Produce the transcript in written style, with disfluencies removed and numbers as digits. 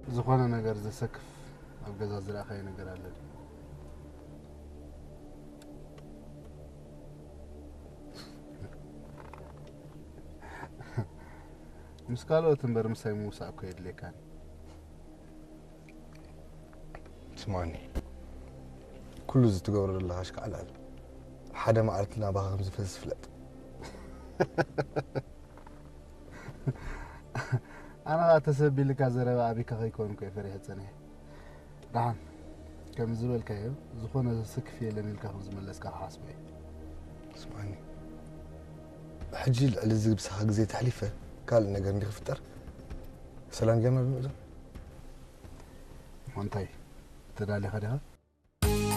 زخانة نجار زي سقف أو جزاز الأخير نجار على مسكالو تنبر مساي موسى أكيد لي كان اسمعني كل زي تقول الله عشق على العلم حدا ما عرفنا بها خمس فلس فلت أنا أتسبب لك هذا أبيك هيكون كيف ريحة سنة نعم كم زبل كيف زخانة سقف يلمي لك خمس ملص كحاسبي اسمعني حجي على زي بسحق زي تحليفه قال نقدر نختار سلام جمال بمزه وانتي تدالي خدها